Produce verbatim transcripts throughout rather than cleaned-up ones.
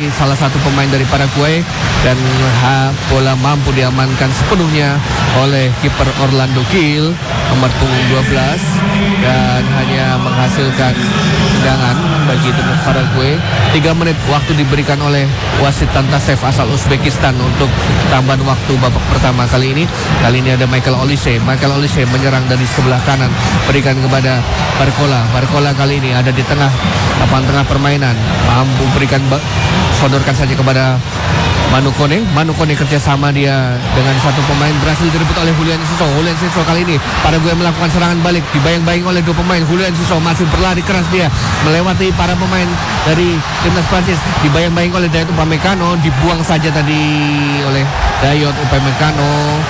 ini salah satu pemain dari Paraguay dan ha, bola mampu diamankan sepenuhnya oleh kiper Orlando Gil nomor punggung dua belas dan hanya menghasilkan tendangan bagi timnas Paraguay. Tiga menit waktu diberikan oleh wasit Tantasev asal Uzbekistan untuk tambahan waktu babak pertama kali ini. Kali ini ada Michael Olise. Michael Olise menyerang dari sebelah kanan, berikan kepada Barcola. Barcola kali ini ada di tengah lapangan tengah permainan, mampu berikan sodorkan saja kepada Manu Kone. Manu Kone kerjasama dia dengan satu pemain, berhasil direbut oleh Julian Enciso. Julian Enciso kali ini Paraguay melakukan serangan balik, dibayang-bayang oleh dua pemain. Julian Enciso masih berlari keras, dia melewati para pemain dari timnas Prancis, dibayang-bayang oleh Dayot Upamecano, dibuang saja tadi oleh Dayot Upamecano,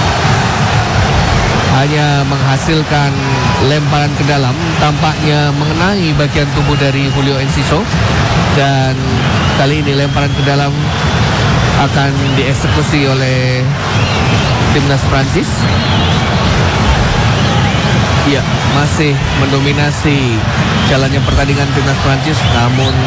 hanya menghasilkan lemparan ke dalam, tampaknya mengenai bagian tubuh dari Julio Enciso. Dan kali ini lemparan ke dalam akan dieksekusi oleh timnas Prancis. Ya, masih mendominasi jalannya pertandingan timnas Prancis, namun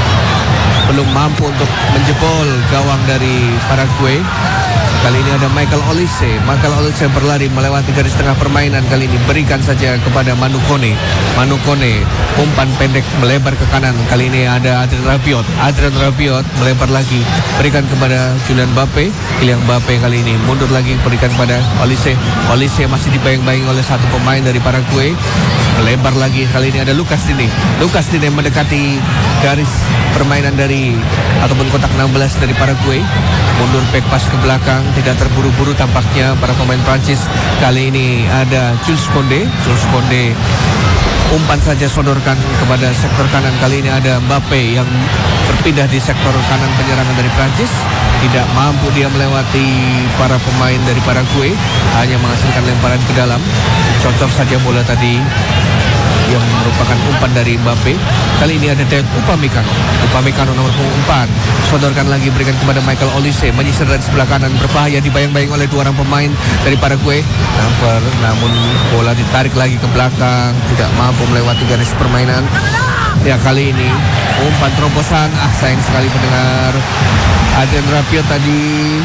belum mampu untuk menjebol gawang dari Paraguay. Kali ini ada Michael Olise. Michael Olise berlari melewati garis tengah permainan. Kali ini berikan saja kepada Manu Kone. Manu Kone umpan pendek melebar ke kanan. Kali ini ada Adrien Rabiot. Adrien Rabiot melebar lagi, berikan kepada Kylian Mbappe. Kylian Mbappe kali ini mundur lagi, berikan kepada Olise. Olise masih dibayang-bayang oleh satu pemain dari Paraguay. Melebar lagi, kali ini ada Lucas Digne. Lucas Digne mendekati garis permainan dari ataupun kotak enam belas dari Paraguay. Mundur back pass ke belakang, tidak terburu-buru tampaknya para pemain Prancis. Kali ini ada Jules Koundé. Jules Koundé umpan saja sodorkan kepada sektor kanan. Kali ini ada Mbappe yang berpindah di sektor kanan penyerangan dari Prancis. Tidak mampu dia melewati para pemain dari Paraguay, hanya menghasilkan lemparan ke dalam. Cocok saja bola tadi yang merupakan umpan dari Mbappe. Kali ini ada Dayot Upamecano. Upamecano nomor empat, sodorkan lagi, berikan kepada Michael Olise, menyisir dari sebelah kanan, berbahaya, dibayang-bayang oleh dua orang pemain dari Paraguay. Nampar, namun bola ditarik lagi ke belakang, tidak mampu melewati garis permainan. Ya, kali ini umpan terobosan, ah sayang sekali pendengar. Adrien Rabiot tadi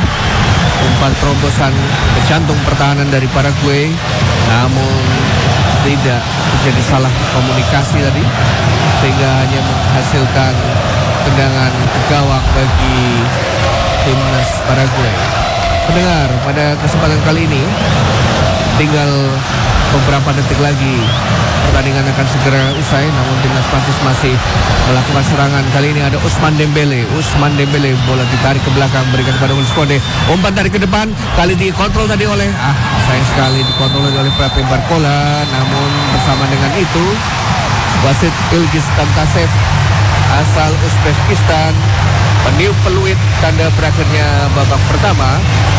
umpan terobosan ke jantung pertahanan dari Paraguay, namun tidak terjadi salah komunikasi tadi sehingga hanya menghasilkan tendangan ke gawang bagi timnas Paraguay. Pendengar, pada kesempatan kali ini tinggal beberapa detik lagi pertandingan akan segera usai, namun timnas Prancis masih melakukan serangan. Kali ini ada Ousmane Dembele. Ousmane Dembele, bola ditarik ke belakang, berikan kepada Jules Koundé. Umpan tarik ke depan, kali dikontrol tadi oleh ah sayang sekali dikontrol oleh Pepe Barcola. Namun bersama dengan itu wasit Ilgiz Tantasev asal Uzbekistan meniup peluit tanda berakhirnya babak pertama.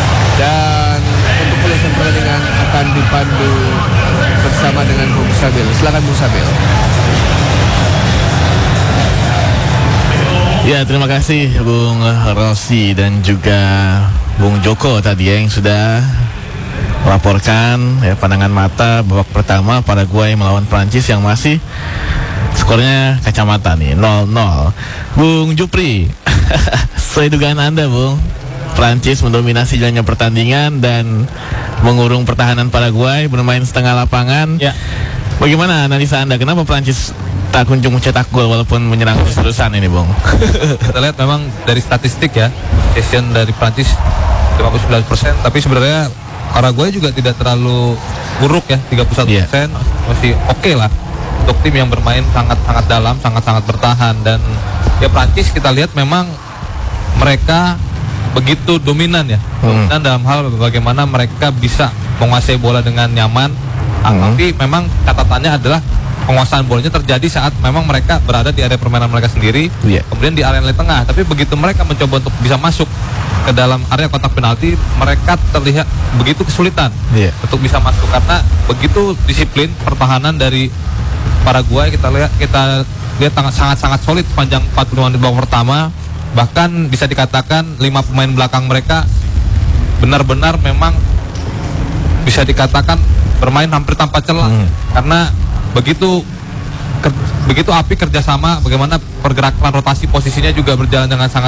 Dan untuk peluasan pertandingan akan dipandu bersama dengan Bung Sabil. Silakan Bung Sabil. Ya, terima kasih Bung Rossi dan juga Bung Joko tadi ya, yang sudah melaporkan ya, pandangan mata babak pertama Paraguay melawan Prancis yang masih skornya kacamata nih nol nol. Bung Jupri, sesuai dugaan Anda Bung, Prancis mendominasi jalannya pertandingan dan mengurung pertahanan Paraguay, bermain setengah lapangan. Ya. Bagaimana analisa Anda? Kenapa Prancis tak kunjung mencetak gol walaupun menyerang terus-terusan ini, Bung? Kita lihat memang dari statistik ya, possession dari Prancis lima puluh sembilan persen, tapi sebenarnya Paraguay juga tidak terlalu buruk ya, tiga puluh satu persen. Yeah. Masih oke okay lah untuk tim yang bermain sangat-sangat dalam, sangat-sangat bertahan. Dan ya Prancis kita lihat memang mereka begitu dominan ya, hmm. dominan dalam hal bagaimana mereka bisa menguasai bola dengan nyaman. Hmm. Tapi memang catatannya adalah penguasaan bolanya terjadi saat memang mereka berada di area permainan mereka sendiri, yeah. kemudian di area tengah. Tapi begitu mereka mencoba untuk bisa masuk ke dalam area kotak penalti, mereka terlihat begitu kesulitan yeah. untuk bisa masuk karena begitu disiplin pertahanan dari Paraguay. Kita lihat kita lihat sangat-sangat solid sepanjang empat puluh menit babak pertama. Bahkan bisa dikatakan lima pemain belakang mereka benar-benar memang bisa dikatakan bermain hampir tanpa celah, hmm. karena begitu ke, begitu api kerjasama, bagaimana pergerakan rotasi posisinya juga berjalan dengan sangat